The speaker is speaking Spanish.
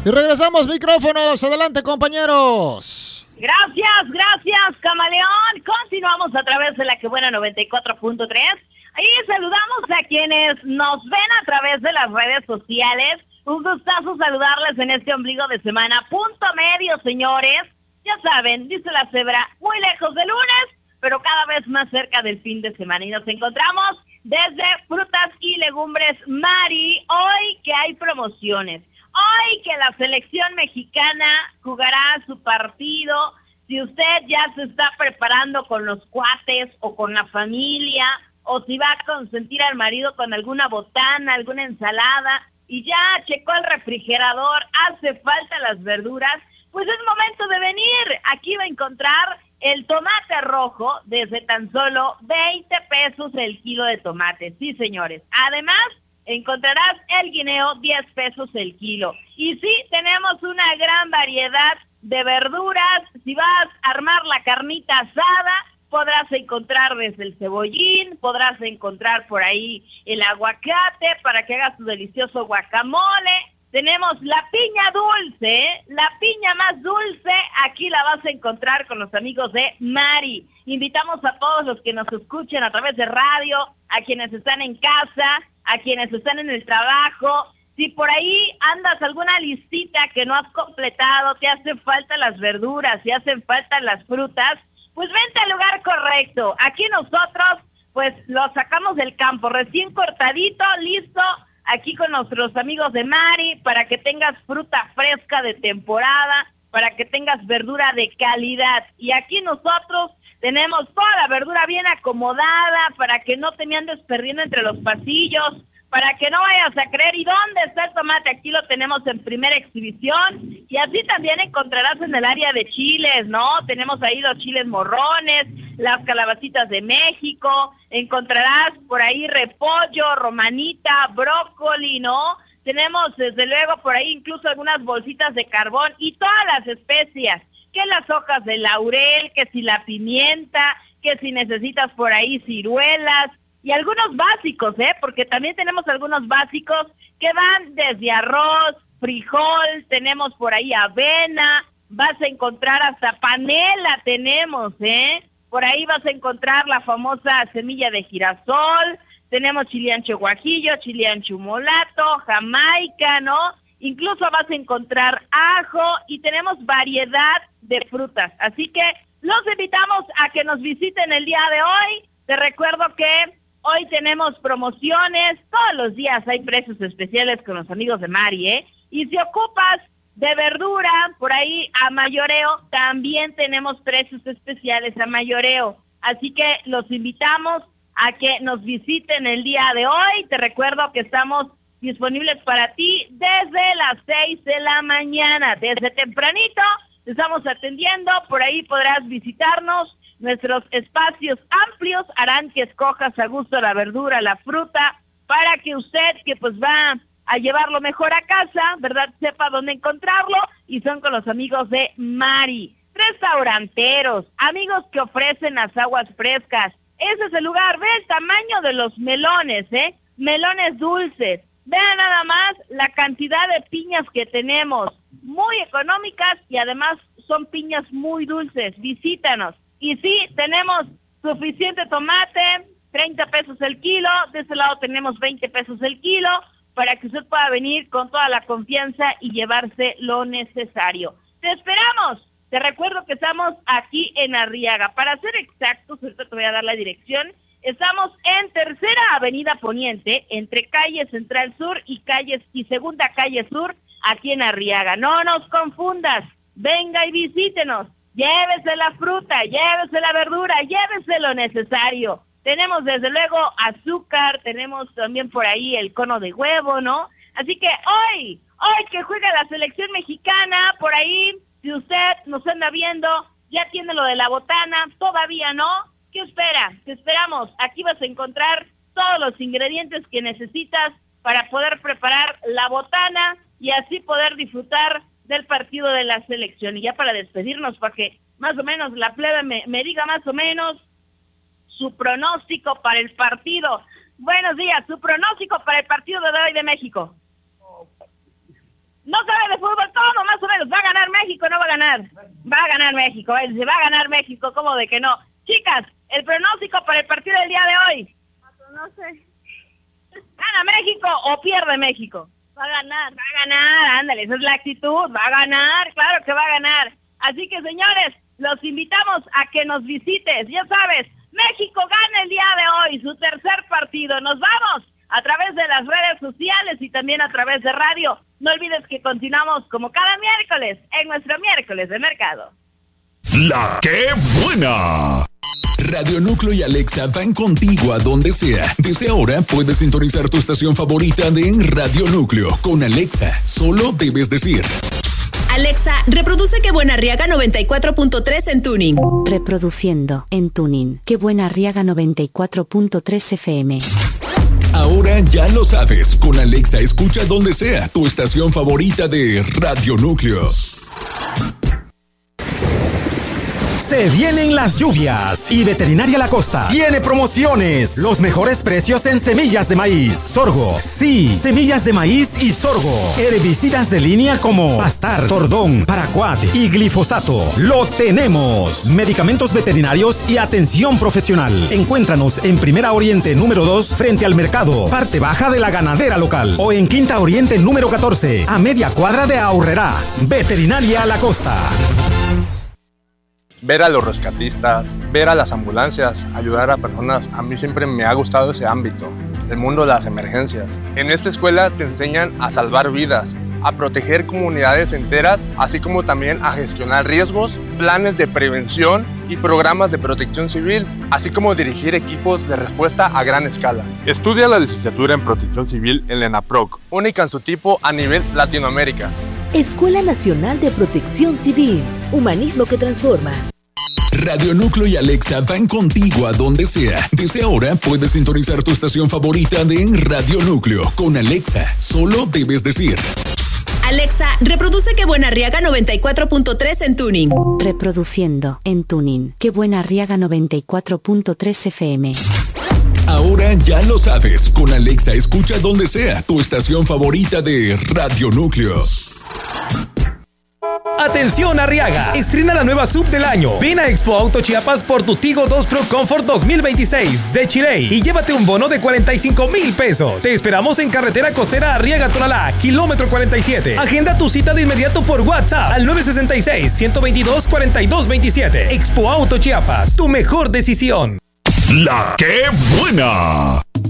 Y regresamos, micrófonos. Adelante, compañeros. Gracias, camaleón. Continuamos a través de la que buena 94.3. Ahí saludamos a quienes nos ven a través de las redes sociales. Un gustazo saludarles en este ombligo de semana. Punto medio, señores. Ya saben, dice la cebra, muy lejos del lunes, pero cada vez más cerca del fin de semana. Y nos encontramos desde Frutas y Legumbres Mari. Hoy que hay promociones. Hoy que la selección mexicana jugará su partido. Si usted ya se está preparando con los cuates o con la familia, o si va a consentir al marido con alguna botana, alguna ensalada, y ya checó el refrigerador, hace falta las verduras, pues es momento de venir. Aquí va a encontrar el tomate rojo desde tan solo 20 pesos el kilo de tomate. Sí, señores. Además, encontrarás el guineo 10 pesos el kilo. Y sí, tenemos una gran variedad de verduras. Si vas a armar la carnita asada, podrás encontrar desde el cebollín, podrás encontrar por ahí el aguacate para que hagas tu delicioso guacamole. Tenemos la piña dulce, la piña más dulce, aquí la vas a encontrar con los amigos de Mari. Invitamos a todos los que nos escuchen a través de radio, a quienes están en casa, a quienes están en el trabajo. Si por ahí andas alguna listita que no has completado, te hacen falta las verduras, te hacen falta las frutas, pues vente al lugar correcto. Aquí nosotros, pues lo sacamos del campo, recién cortadito, listo, aquí con nuestros amigos de Mari, para que tengas fruta fresca de temporada, para que tengas verdura de calidad. Y aquí nosotros tenemos toda la verdura bien acomodada, para que no te me andes perdiendo entre los pasillos, para que no vayas a creer, ¿y dónde está el tomate? Aquí lo tenemos en primera exhibición, y así también encontrarás en el área de chiles, ¿no? Tenemos ahí los chiles morrones, las calabacitas de México, encontrarás por ahí repollo, romanita, brócoli, ¿no? Tenemos desde luego por ahí incluso algunas bolsitas de carbón y todas las especias, que las hojas de laurel, que si la pimienta, que si necesitas por ahí ciruelas, y algunos básicos, porque también tenemos algunos básicos que van desde arroz, frijol, tenemos por ahí avena, vas a encontrar hasta panela tenemos, por ahí vas a encontrar la famosa semilla de girasol, tenemos chile ancho guajillo, chile ancho mulato, jamaica, ¿no? Incluso vas a encontrar ajo y tenemos variedad de frutas, así que los invitamos a que nos visiten el día de hoy. Te recuerdo que hoy tenemos promociones, todos los días hay precios especiales con los amigos de Mari, Y si ocupas de verdura, por ahí a mayoreo, también tenemos precios especiales a mayoreo. Así que los invitamos a que nos visiten el día de hoy. Te recuerdo que estamos disponibles para ti desde las 6 de la mañana. Desde tempranito te estamos atendiendo, por ahí podrás visitarnos. Nuestros espacios amplios harán que escojas a gusto la verdura, la fruta, para que usted, que pues va a llevarlo mejor a casa, ¿verdad?, sepa dónde encontrarlo, y son con los amigos de Mari. Restauranteros, amigos que ofrecen las aguas frescas. Ese es el lugar. Ve el tamaño de los melones, melones dulces. Vean nada más la cantidad de piñas que tenemos, muy económicas, y además son piñas muy dulces. Visítanos. Y sí, tenemos suficiente tomate, 30 pesos el kilo, de ese lado tenemos 20 pesos el kilo, para que usted pueda venir con toda la confianza y llevarse lo necesario. ¡Te esperamos! Te recuerdo que estamos aquí en Arriaga. Para ser exactos, ahorita te voy a dar la dirección, estamos en Tercera Avenida Poniente, entre calle Central Sur y Segunda Calle Sur, aquí en Arriaga. No nos confundas, venga y visítenos. Llévese la fruta, llévese la verdura, llévese lo necesario. Tenemos desde luego azúcar, tenemos también por ahí el cono de huevo, ¿no? Así que hoy que juega la selección mexicana, por ahí, si usted nos anda viendo, ya tiene lo de la botana, todavía no. ¿Qué espera? Te esperamos. Aquí vas a encontrar todos los ingredientes que necesitas para poder preparar la botana y así poder disfrutar del partido de la selección. Y ya para despedirnos, para que más o menos la plebe me diga más o menos su pronóstico para el partido. Buenos días, su pronóstico para el partido de hoy de México. No sabe de fútbol, no va a ganar? Va a ganar México. Él dice, va a ganar México, ¿cómo de que no? Chicas, el pronóstico para el partido del día de hoy. No sé. ¿Gana México o pierde México? Va a ganar. Va a ganar, ándale, esa es la actitud. Va a ganar, claro que va a ganar. Así que, señores, los invitamos a que nos visites. Ya sabes, México gana el día de hoy su tercer partido. Nos vamos a través de las redes sociales y también a través de radio. No olvides que continuamos como cada miércoles en nuestro miércoles de mercado. ¡La qué buena! Radio Núcleo y Alexa van contigo a donde sea. Desde ahora puedes sintonizar tu estación favorita de Radio Núcleo con Alexa. Solo debes decir: Alexa, reproduce Qué Buena Arriaga 94.3 en Tuning. Reproduciendo en Tuning Qué Buena Arriaga 94.3 FM. Ahora ya lo sabes, con Alexa escucha donde sea tu estación favorita de Radio Núcleo. Se vienen las lluvias y Veterinaria La Costa tiene promociones. Los mejores precios en semillas de maíz, sorgo. Sí, semillas de maíz y sorgo. Herbicidas de línea como Pastar, Tordón, Paraquat y glifosato. Lo tenemos. Medicamentos veterinarios y atención profesional. Encuéntranos en Primera Oriente número 2 frente al mercado, parte baja de la ganadera local. O en Quinta Oriente número 14, a media cuadra de Aurrerá. Veterinaria La Costa. Ver a los rescatistas, ver a las ambulancias, ayudar a personas, a mí siempre me ha gustado ese ámbito, el mundo de las emergencias. En esta escuela te enseñan a salvar vidas, a proteger comunidades enteras, así como también a gestionar riesgos, planes de prevención y programas de protección civil, así como dirigir equipos de respuesta a gran escala. Estudia la licenciatura en Protección Civil en la ENAPROC, única en su tipo a nivel Latinoamérica. Escuela Nacional de Protección Civil, humanismo que transforma. Radio Núcleo y Alexa van contigo a donde sea. Desde ahora puedes sintonizar tu estación favorita de Radio Núcleo con Alexa. Solo debes decir: Alexa, reproduce Qué Buena Arriaga 94.3 en Tuning. Reproduciendo en Tuning Qué Buena Arriaga 94.3 FM. Ahora ya lo sabes, con Alexa escucha donde sea tu estación favorita de Radio Núcleo. Atención Arriaga, estrena la nueva sub del año. Ven a Expo Auto Chiapas por tu Tigo 2 Pro Comfort 2026 de Chile y llévate un bono de 45,000 pesos. Te esperamos en carretera costera Arriaga-Tonalá, kilómetro 47. Agenda tu cita de inmediato por WhatsApp al 966-122-4227. Expo Auto Chiapas, tu mejor decisión. ¡La qué buena!